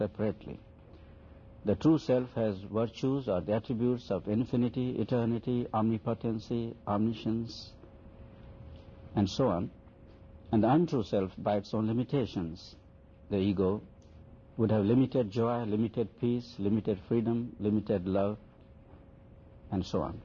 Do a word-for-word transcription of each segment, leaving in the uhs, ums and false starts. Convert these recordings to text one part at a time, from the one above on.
separately. The true self has virtues or the attributes of infinity, eternity, omnipotency, omniscience, and so on. And the untrue self, by its own limitations, the ego, would have limited joy, limited peace, limited freedom, limited love, and so on.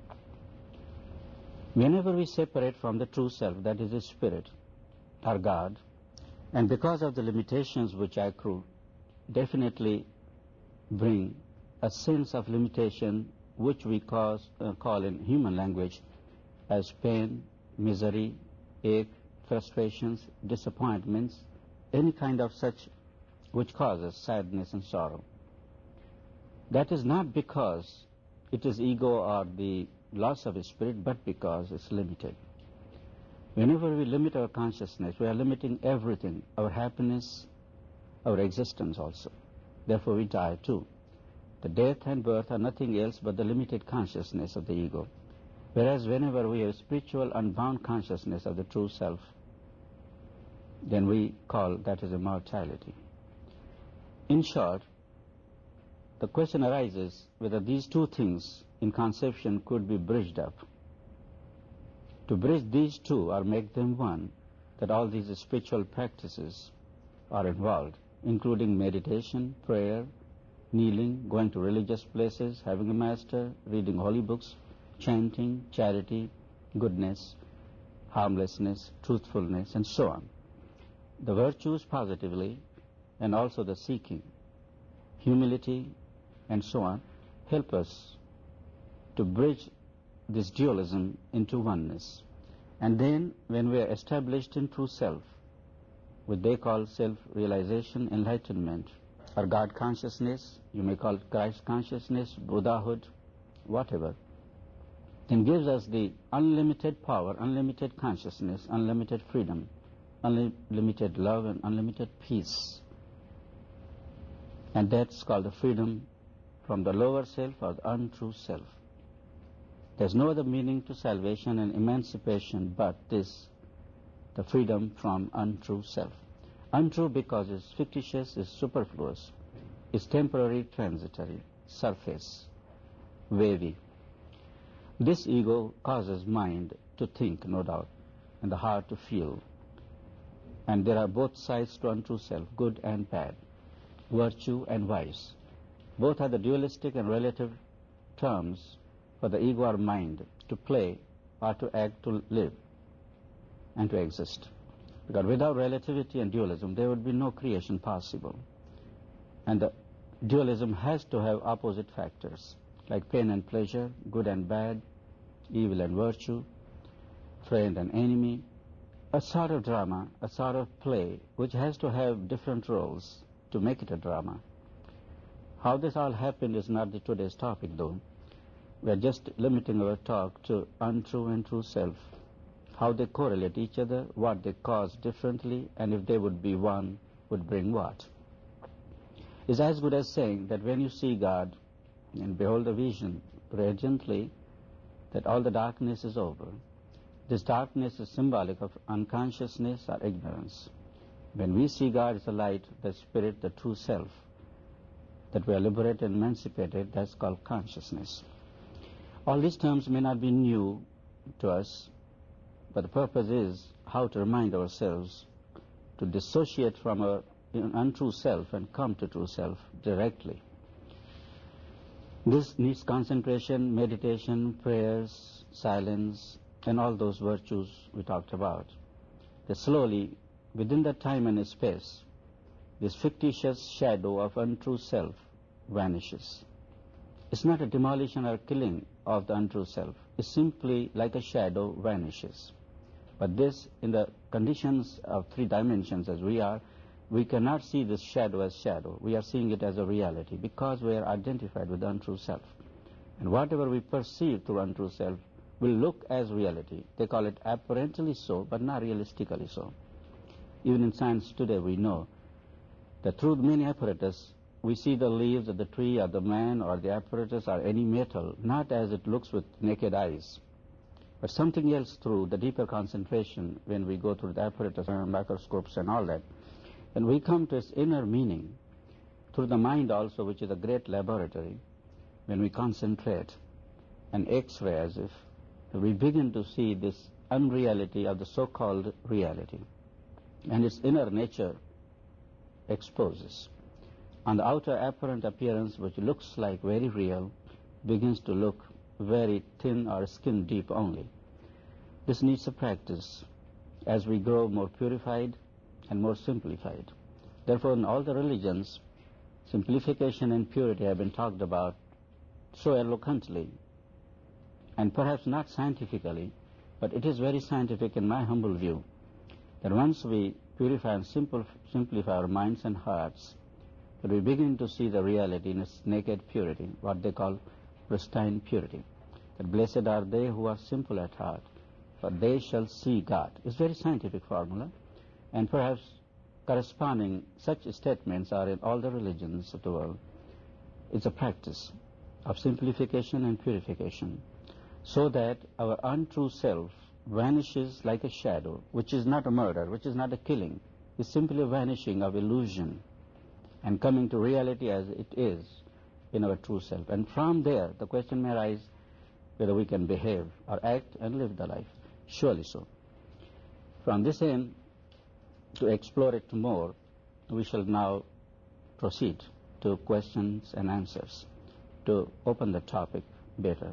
Whenever we separate from the true self, that is the spirit, or God, and because of the limitations which accrue, definitely bring a sense of limitation which we cause, uh, call in human language as pain, misery, ache, frustrations, disappointments, any kind of such which causes sadness and sorrow. That is not because it is ego or the loss of a spirit, but because it's limited. Whenever we limit our consciousness, we are limiting everything, our happiness, our existence also. Therefore we die too. The death and birth are nothing else but the limited consciousness of the ego. Whereas whenever we have spiritual unbound consciousness of the true self, then we call that as immortality. In short, the question arises whether these two things in conception could be bridged up. To bridge these two or make them one, that all these spiritual practices are involved, including meditation, prayer, kneeling, going to religious places, having a master, reading holy books, chanting, charity, goodness, harmlessness, truthfulness, and so on. The virtues positively, and also the seeking, humility, and so on, help us to bridge this dualism into oneness. And then when we are established in true self, what they call self-realization, enlightenment, or God consciousness, you may call it Christ consciousness, Buddhahood, whatever, then gives us the unlimited power, unlimited consciousness, unlimited freedom, unlimited love, and unlimited peace. And that's called the freedom from the lower self or the untrue self. There's no other meaning to salvation and emancipation but this, the freedom from untrue self. Untrue because it's fictitious, it's superfluous, it's temporary, transitory, surface, wavy. This ego causes mind to think, no doubt, and the heart to feel. And there are both sides to untrue self, good and bad, virtue and vice. Both are the dualistic and relative terms for the ego or mind to play or to act, to live and to exist. Because without relativity and dualism, there would be no creation possible. And the dualism has to have opposite factors, like pain and pleasure, good and bad, evil and virtue, friend and enemy, a sort of drama, a sort of play, which has to have different roles to make it a drama. How this all happened is not the today's topic, though. We are just limiting our talk to untrue and true self, how they correlate each other, what they cause differently, and if they would be one, would bring what. It's as good as saying that when you see God and behold the vision, pray gently that all the darkness is over. This darkness is symbolic of unconsciousness or ignorance. When we see God as the light, the spirit, the true self, that we are liberated and emancipated, that's called consciousness. All these terms may not be new to us, but the purpose is how to remind ourselves to dissociate from our untrue self and come to true self directly. This needs concentration, meditation, prayers, silence, and all those virtues we talked about. That slowly, within that time and space, this fictitious shadow of untrue self vanishes. It's not a demolition or killing of the untrue self. It's simply like a shadow vanishes. But this, in the conditions of three dimensions as we are, we cannot see this shadow as shadow. We are seeing it as a reality because we are identified with the untrue self. And whatever we perceive through untrue self will look as reality. They call it apparently so, but not realistically so. Even in science today we know that through many apparatus we see the leaves of the tree or the man or the apparatus or any metal not as it looks with naked eyes, but something else through the deeper concentration when we go through the apparatus and microscopes and all that. And we come to its inner meaning through the mind also, which is a great laboratory, when we concentrate and X-ray as if, we begin to see this unreality of the so-called reality, and its inner nature exposes. And the outer apparent appearance, which looks like very real, begins to look very thin or skin deep only. This needs a practice as we grow more purified and more simplified. Therefore, in all the religions, simplification and purity have been talked about so eloquently, and perhaps not scientifically, but it is very scientific in my humble view, that once we purify and simple, simplify our minds and hearts, that we begin to see the reality in its naked purity, what they call pristine purity. That blessed are they who are simple at heart, for they shall see God. It's a very scientific formula, and perhaps corresponding such statements are in all the religions of the world. It's a practice of simplification and purification, so that our untrue self vanishes like a shadow, which is not a murder, which is not a killing. It's simply a vanishing of illusion and coming to reality as it is in our true self. And from there, the question may arise whether we can behave or act and live the life. Surely so. From this aim, to explore it more, we shall now proceed to questions and answers to open the topic better.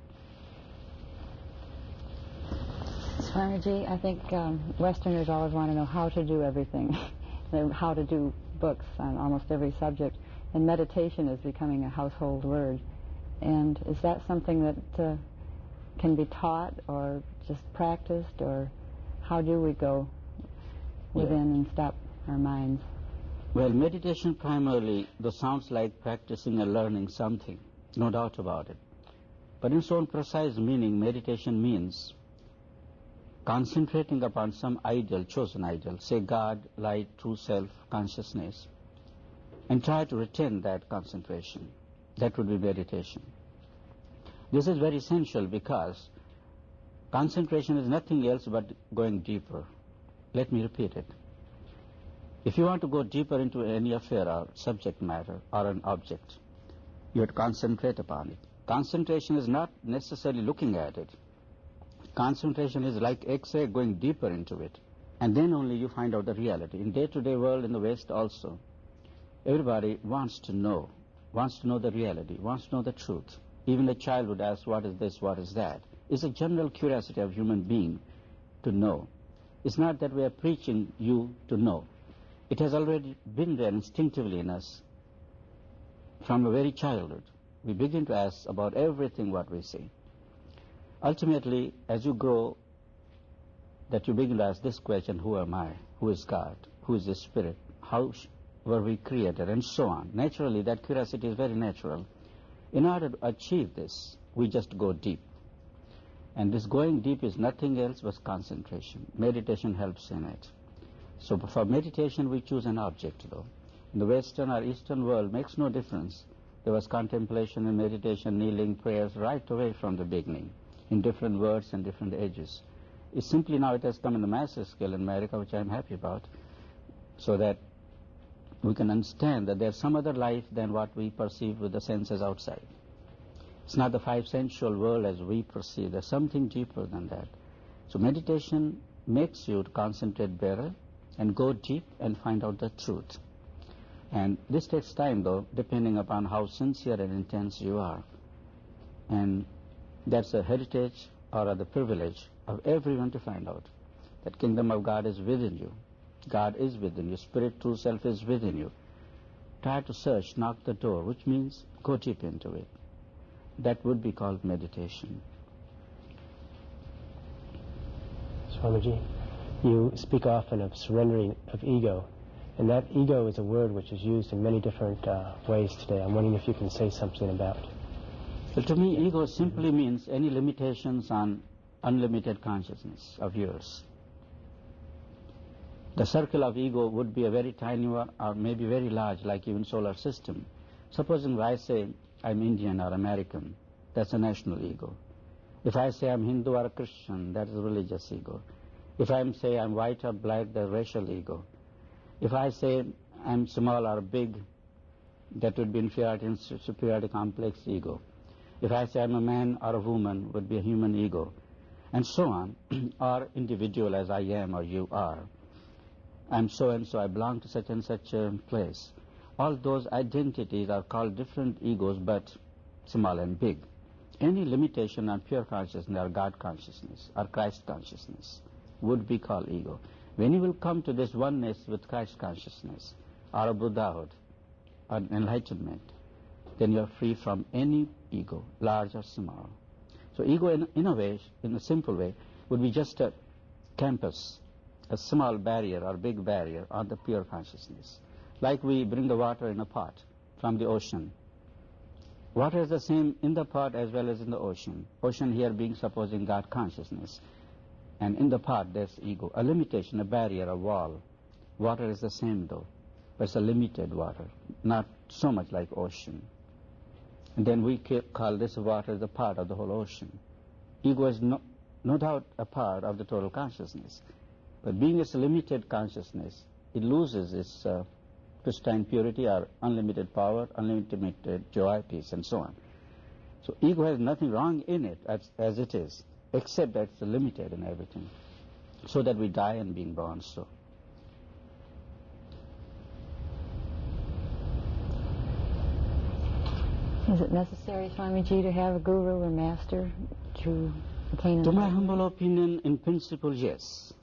Swamiji, I think um, Westerners always want to know how to do everything, how to do books on almost every subject, and meditation is becoming a household word. And is that something that uh, can be taught or just practiced, or how do we go within yeah. and stop our minds? Well, meditation primarily, though sounds like practicing and learning something, no doubt about it. But in its own precise meaning, meditation means concentrating upon some ideal, chosen ideal, say God, light, true self, consciousness, and try to retain that concentration. That would be meditation. This is very essential because concentration is nothing else but going deeper. Let me repeat it. If you want to go deeper into any affair or subject matter or an object, you have to concentrate upon it. Concentration is not necessarily looking at it. Concentration is like X-ray, going deeper into it, and then only you find out the reality. In day-to-day world, in the West also, everybody wants to know, wants to know the reality, wants to know the truth. Even the child would ask, what is this, what is that? It's a general curiosity of human being to know. It's not that we are preaching you to know. It has already been there instinctively in us from a very childhood. We begin to ask about everything what we see. Ultimately, as you grow, that you begin to ask this question, who am I? Who is God? Who is the Spirit? How were we created? And so on. Naturally, that curiosity is very natural. In order to achieve this, we just go deep. And this going deep is nothing else but concentration. Meditation helps in it. So for meditation, we choose an object, though. In the Western or Eastern world, makes no difference. There was contemplation and meditation, kneeling, prayers, right away from the beginning, in different words and different ages. It's simply now it has come in the massive scale in America, which I'm happy about, so that we can understand that there's some other life than what we perceive with the senses outside. It's not the five sensual world as we perceive. There's something deeper than that. So meditation makes you to concentrate better and go deep and find out the truth. And this takes time, though, depending upon how sincere and intense you are. And that's a heritage or the privilege of everyone to find out that kingdom of God is within you. God is within you. Spirit, true self is within you. Try to search, knock the door, which means go deep into it. That would be called meditation. Swamiji, you speak often of surrendering of ego, and that ego is a word which is used in many different uh, ways today. I'm wondering if you can say something about it. Well, to me, ego simply means any limitations on unlimited consciousness of yours. The circle of ego would be a very tiny one, or maybe very large, like even solar system. Supposing I say I'm Indian or American, that's a national ego. If I say I'm Hindu or Christian, that is a religious ego. If I say I'm white or black, that's racial ego. If I say I'm small or big, that would be inferiority and superiority complex ego. If I say I'm a man or a woman, would be a human ego, and so on, or individual as I am or you are. I'm so and so, I belong to such and such a place. All those identities are called different egos, but small and big. Any limitation on pure consciousness or God consciousness or Christ consciousness would be called ego. When you will come to this oneness with Christ consciousness or a Buddhahood or enlightenment, then you are free from any ego, large or small. So ego in, in a way, in a simple way, would be just a campus, a small barrier or big barrier on the pure consciousness. Like we bring the water in a pot from the ocean. Water is the same in the pot as well as in the ocean. Ocean here being supposing God consciousness. And in the pot there's ego, a limitation, a barrier, a wall. Water is the same though, but it's a limited water, not so much like ocean. And then we call this water the part of the whole ocean. Ego is no, no doubt a part of the total consciousness. But being its limited consciousness, it loses its uh, pristine purity or unlimited power, unlimited joy, peace, and so on. So ego has nothing wrong in it as, as it is, except that it's limited in everything, so that we die and being born so. Is it necessary, Swamiji, to have a guru or master to attain? To my humble opinion, in principle, yes.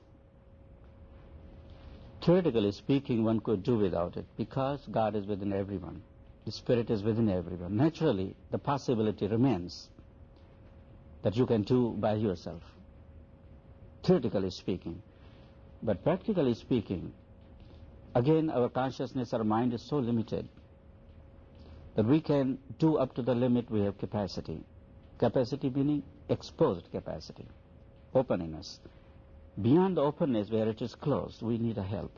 Theoretically speaking, one could do without it, because God is within everyone. The Spirit is within everyone. Naturally, the possibility remains that you can do by yourself, theoretically speaking. But practically speaking, again, our consciousness, our mind is so limited that we can do up to the limit we have capacity. Capacity meaning exposed capacity, openness. Beyond the openness where it is closed, we need a help.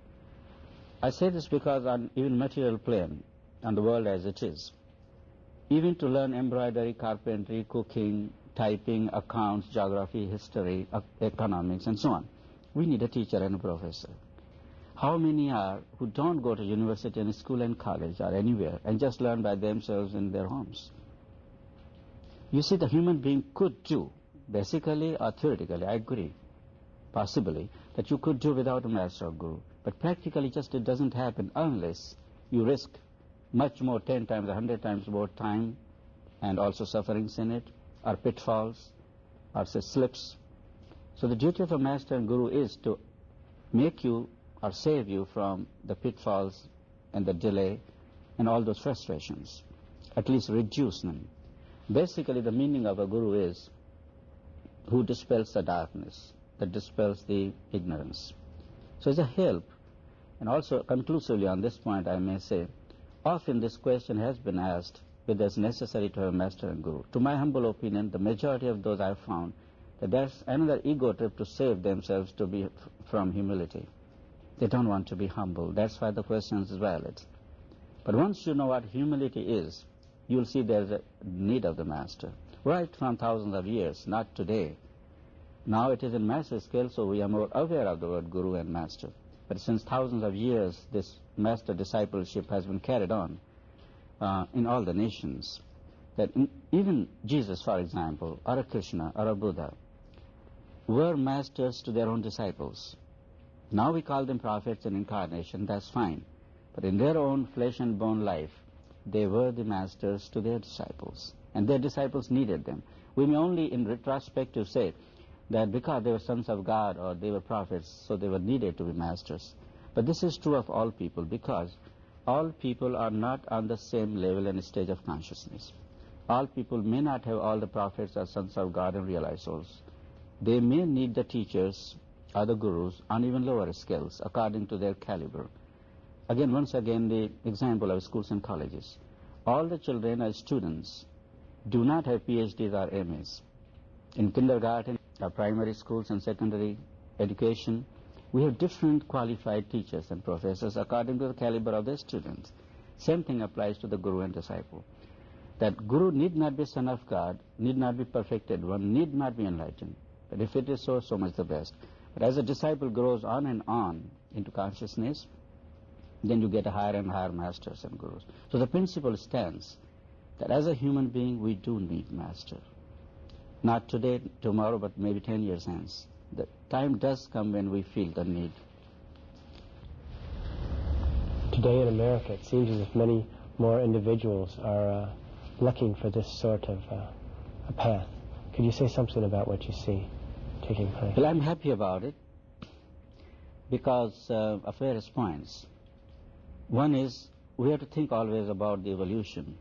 I say this because on even material plane, on the world as it is, even to learn embroidery, carpentry, cooking, typing, accounts, geography, history, economics, and so on, we need a teacher and a professor. How many are who don't go to university and school and college or anywhere and just learn by themselves in their homes? You see, the human being could do, basically or theoretically, I agree, possibly, that you could do without a master or guru. But practically just it doesn't happen unless you risk much more, ten times, a hundred times more time and also sufferings in it, or pitfalls, or say slips. So the duty of a master and guru is to make you or save you from the pitfalls and the delay and all those frustrations, at least reduce them. Basically the meaning of a guru is who dispels the darkness, that dispels the ignorance. So it's a help. And also conclusively on this point I may say, often this question has been asked whether it's necessary to have a master and guru. To my humble opinion, the majority of those I've found that there's another ego trip to save themselves to be f from humility. They don't want to be humble. That's why the question is valid. But once you know what humility is, you'll see there's a need of the master. Right from thousands of years, not today. Now it is in massive scale, so we are more aware of the word guru and master. But since thousands of years, this master discipleship has been carried on uh, in all the nations. That in, even Jesus, for example, or a Krishna, or a Buddha, were masters to their own disciples. Now we call them prophets and incarnation, that's fine. But in their own flesh and bone life, they were the masters to their disciples. And their disciples needed them. We may only in retrospective say that because they were sons of God or they were prophets, so they were needed to be masters. But this is true of all people, because all people are not on the same level and stage of consciousness. All people may not have all the prophets or sons of God and realized souls. They may need the teachers or the gurus on even lower scales according to their caliber. Again, once again, the example of schools and colleges. All the children as students do not have P H Ds or M As. In kindergarten, or primary schools and secondary education, we have different qualified teachers and professors according to the caliber of their students. Same thing applies to the guru and disciple. That guru need not be son of God, need not be perfected one, need not be enlightened. But if it is so, so much the best. But as a disciple grows on and on into consciousness, then you get a higher and higher masters and gurus. So the principle stands that as a human being we do need master. Not today, tomorrow, but maybe ten years hence. The time does come when we feel the need. Today in America, it seems as if many more individuals are uh, looking for this sort of uh, a path. Could you say something about what you see taking place? Well, I'm happy about it because uh, of various points. One is we have to think always about the evolution.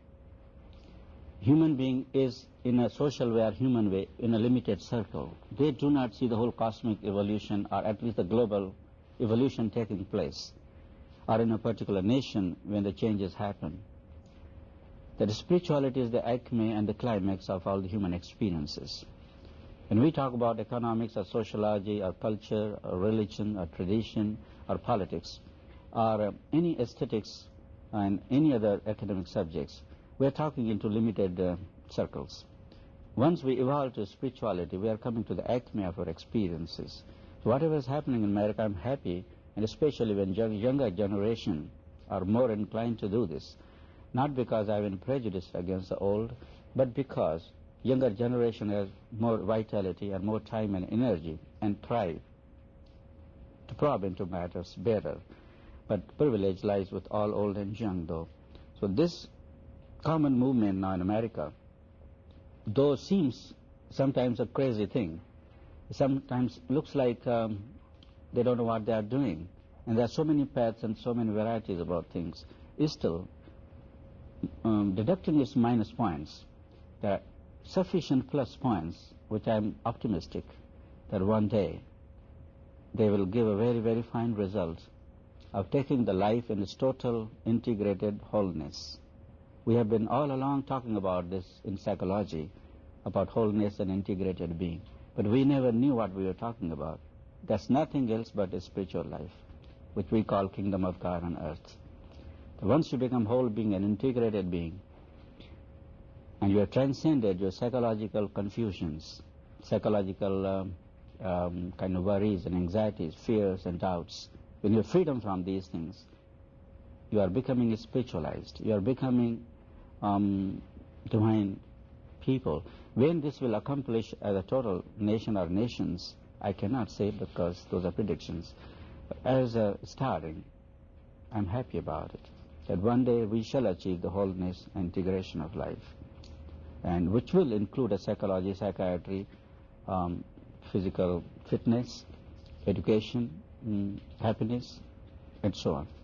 Human being is in a social way or human way in a limited circle. They do not see the whole cosmic evolution or at least the global evolution taking place, or in a particular nation when the changes happen. That spirituality is the acme and the climax of all the human experiences. When we talk about economics or sociology or culture or religion or tradition or politics or uh, any aesthetics and any other academic subjects, we are talking into limited uh, circles. Once we evolve to spirituality, we are coming to the acme of our experiences. So whatever is happening in America, I'm happy, and especially when young, younger generation are more inclined to do this, not because I have any prejudice against the old, but because younger generation has more vitality and more time and energy and thrive to probe into matters better. But privilege lies with all old and young, though. So this common movement now in America, though seems sometimes a crazy thing, sometimes looks like um, they don't know what they are doing, and there are so many paths and so many varieties about things, is still um, deducting its minus points. There are sufficient plus points, which I am optimistic that one day they will give a very, very fine result of taking the life in its total integrated wholeness. We have been all along talking about this in psychology, about wholeness and integrated being, but we never knew what we were talking about. That's nothing else but a spiritual life, which we call kingdom of God on earth. Once you become whole being, an integrated being, and you have transcended your psychological confusions, psychological um, um, kind of worries and anxieties, fears and doubts, when you have freedom from these things, you are becoming spiritualized. You are becoming um, divine people. When this will accomplish as a total nation or nations, I cannot say because those are predictions. But as a starting, I'm happy about it, that one day we shall achieve the wholeness and integration of life, and which will include a psychology, psychiatry, um, physical fitness, education, mm, happiness, and so on.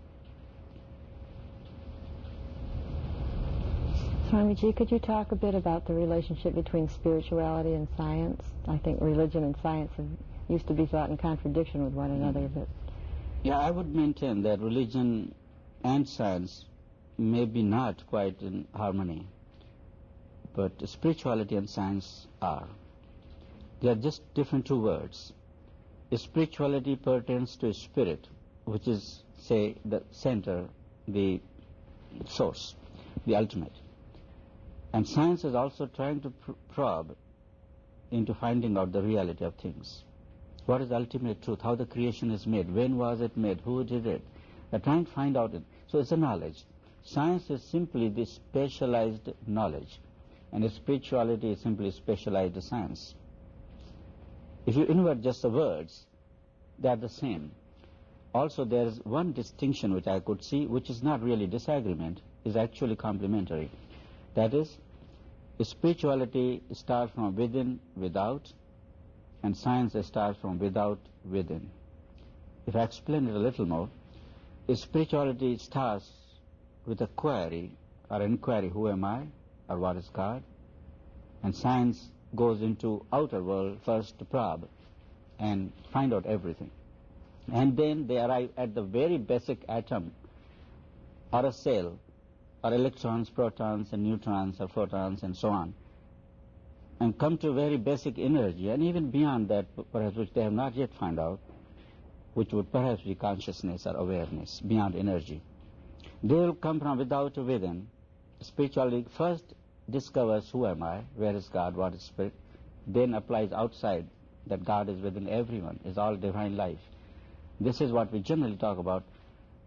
Swamiji, could you talk a bit about the relationship between spirituality and science? I think religion and science have, used to be thought in contradiction with one another, but... Yeah, I would maintain that religion and science may be not quite in harmony, but spirituality and science are. They are just different two words. Spirituality pertains to spirit, which is, say, the center, the source, the ultimate. And science is also trying to pr probe into finding out the reality of things. What is the ultimate truth? How the creation is made? When was it made? Who did it? They're trying to find out it. So it's a knowledge. Science is simply the specialized knowledge, and spirituality is simply specialized science. If you invert just the words, they are the same. Also, there is one distinction which I could see, which is not really disagreement, is actually complementary. That is, spirituality starts from within, without, and science starts from without, within. If I explain it a little more, spirituality starts with a query or inquiry, who am I, or what is God? And science goes into outer world first to probe and find out everything. And then they arrive at the very basic atom or a cell, or electrons, protons, and neutrons, or photons, and so on, and come to very basic energy, and even beyond that, perhaps, which they have not yet found out, which would perhaps be consciousness or awareness, beyond energy. They will come from without to within. Spirituality first discovers who am I, where is God, what is spirit, then applies outside that God is within everyone, is all divine life. This is what we generally talk about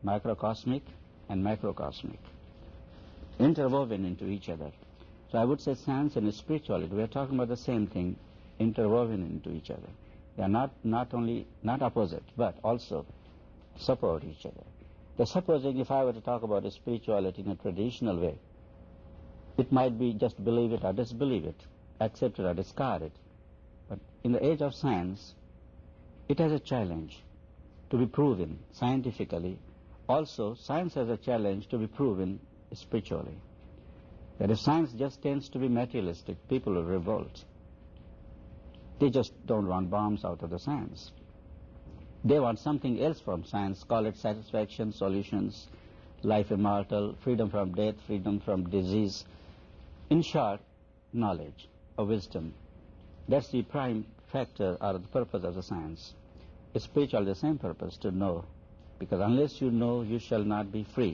microcosmic and macrocosmic, interwoven into each other. So I would say science and spirituality, we are talking about the same thing, interwoven into each other. They are not, not only, not opposite, but also support each other. The supposing if I were to talk about spirituality in a traditional way, it might be just believe it or disbelieve it, accept it or discard it. But in the age of science, it has a challenge to be proven scientifically. Also, science has a challenge to be proven spiritually. That if science just tends to be materialistic, people will revolt. They just don't want bombs out of the science. They want something else from science, call it satisfaction, solutions, life immortal, freedom from death, freedom from disease. In short, knowledge or wisdom. That's the prime factor or the purpose of the science. Spiritual, the same purpose, to know. Because unless you know, you shall not be free.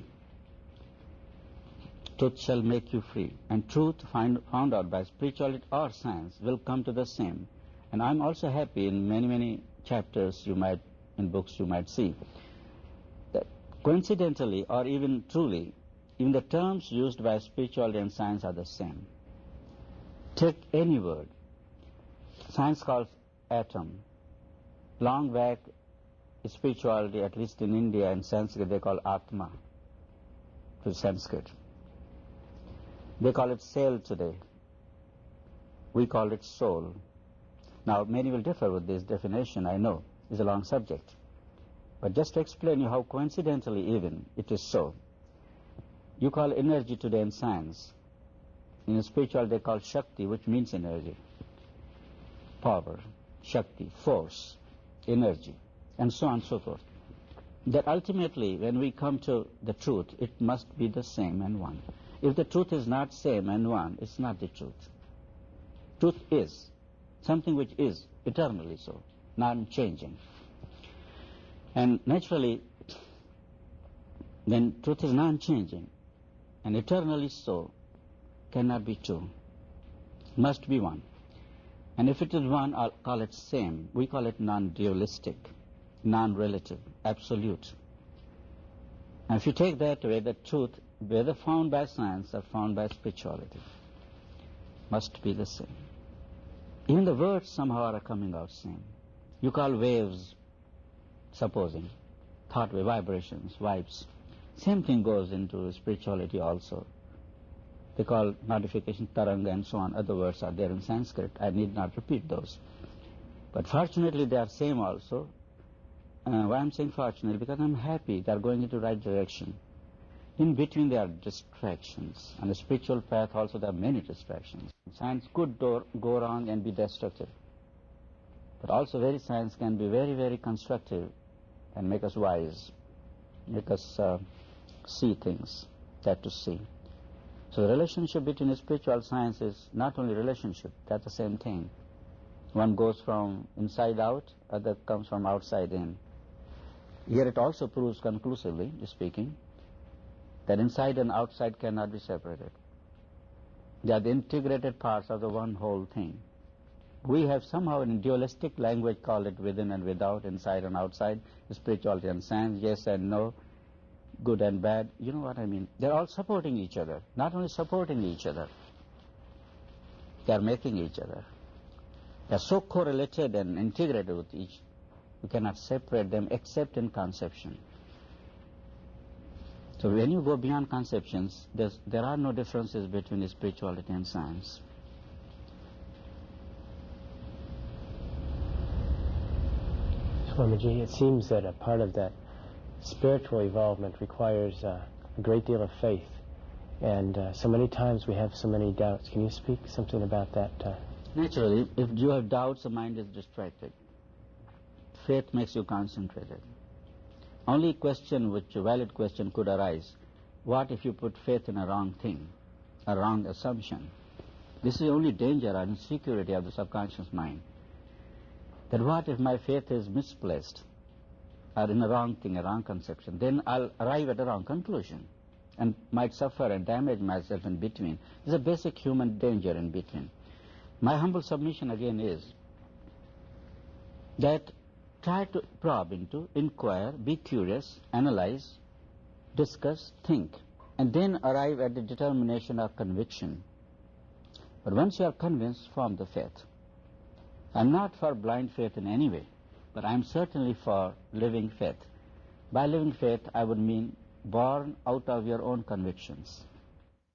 Truth shall make you free. And truth find, found out by spirituality or science will come to the same. And I'm also happy in many, many chapters you might, in books you might see, that coincidentally or even truly, even the terms used by spirituality and science are the same. Take any word. Science calls atom. Long back, spirituality, at least in India and Sanskrit, they call Atma, to Sanskrit. They call it cell today. We call it soul. Now, many will differ with this definition, I know. It's a long subject. But just to explain you how coincidentally even it is so. You call energy today in science. In spiritual they call Shakti, which means energy. Power, Shakti, force, energy, and so on and so forth. That ultimately, when we come to the truth, it must be the same and one. If the truth is not same and one, it's not the truth. Truth is something which is eternally so, non-changing. And naturally, when truth is non-changing and eternally so, cannot be two, must be one. And if it is one, I'll call it same. We call it non-dualistic, non-relative, absolute. And if you take that away, the truth, whether found by science or found by spirituality, must be the same. Even the words somehow are coming out same. You call waves, supposing, thought wave, vibrations, vibes. Same thing goes into spirituality also. They call notification taranga and so on. Other words are there in Sanskrit. I need not repeat those. But fortunately they are same also. Uh, why I'm saying fortunately? Because I'm happy they are going into the right direction. In between there are distractions. On the spiritual path also there are many distractions. Science could do, go wrong and be destructive. But also very science can be very, very constructive and make us wise, make us uh, see things, that to see. So the relationship between spiritual science is not only relationship, that's the same thing. One goes from inside out, other comes from outside in. Here it also proves conclusively, speaking, that inside and outside cannot be separated. They are the integrated parts of the one whole thing. We have somehow in dualistic language called it within and without, inside and outside, spirituality and science, yes and no, good and bad. You know what I mean? They're all supporting each other. Not only supporting each other, they are making each other. They are so correlated and integrated with each, you cannot separate them except in conception. So when you go beyond conceptions, there are no differences between spirituality and science. Swamiji, it seems that a part of that spiritual evolvement requires uh, a great deal of faith. And uh, so many times we have so many doubts. Can you speak something about that? Uh? Naturally, if you have doubts, the mind is distracted. Faith makes you concentrated. Only question which a valid question could arise, what if you put faith in a wrong thing, a wrong assumption? This is the only danger or insecurity of the subconscious mind. That what if my faith is misplaced or in a wrong thing, a wrong conception, then I'll arrive at a wrong conclusion and might suffer and damage myself in between. There's a basic human danger in between. My humble submission again is that try to probe into, inquire, be curious, analyze, discuss, think, and then arrive at the determination or conviction. But once you are convinced, form the faith. I'm not for blind faith in any way, but I'm certainly for living faith. By living faith, I would mean born out of your own convictions.